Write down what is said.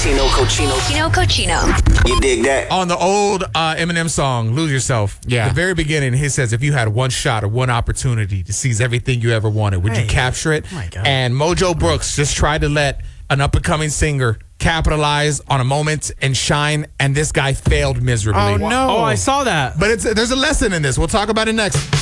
Tino Cochino. You dig that? On the old Eminem song, Lose Yourself, the very beginning, he says, if you had one shot or one opportunity to seize everything you ever wanted, would you capture it? Oh my God. And Mojo Brooks just tried to let an up-and-coming singer capitalize on a moment and shine, and this guy failed miserably. Oh, no. Oh, I saw that. But there's a lesson in this. We'll talk about it next.